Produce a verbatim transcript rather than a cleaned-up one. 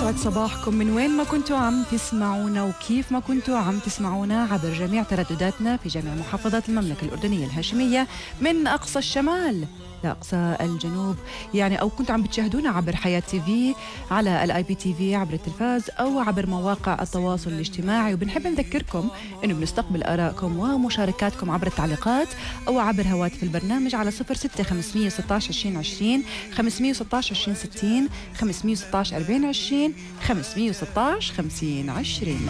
يسعد صباحكم من وين ما كنتوا عم تسمعونا وكيف ما كنتوا عم تسمعونا عبر جميع تردداتنا في جميع محافظات المملكة الأردنية الهاشمية من أقصى الشمال لأقصى الجنوب، يعني أو كنتوا عم بتشاهدونا عبر حياة تي في على الاي بي تي في عبر التلفاز أو عبر مواقع التواصل الاجتماعي. وبنحب نذكركم إنه بنستقبل آرائكم ومشاركاتكم عبر التعليقات أو عبر هواتف البرنامج على صفر ستة خمسمية ستاشر عشرين عشرين خمسمية ستاشر عشرين ستين خمسمية ستاشر أربعين عشرين خمسمية ستاشر خمسين عشرين.